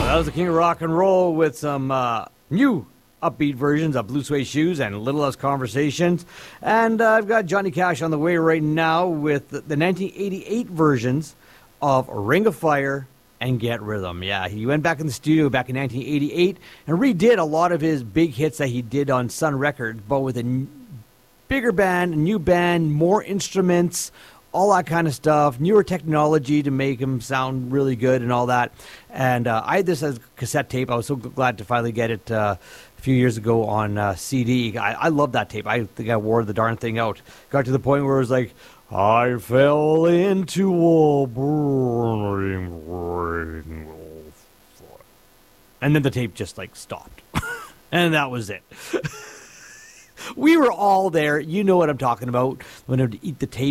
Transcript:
That was the King of Rock and Roll with some new upbeat versions of Blue Suede Shoes and Little Less Conversations. And I've got Johnny Cash on the way right now with the 1988 versions of Ring of Fire and Get Rhythm. Yeah, he went back in the studio back in 1988 and redid a lot of his big hits that he did on Sun Records, but with a bigger band, a new band, more instruments, all that kind of stuff, newer technology to make him sound really good and all that. And I had this as cassette tape. I was so glad to finally get it a few years ago on CD. I love that tape. I think I wore the darn thing out. Got to the point where it was like, I fell into a burning ring of fire. And then the tape just like stopped. And that was it. We were all there. You know what I'm talking about. When I would eat the tape.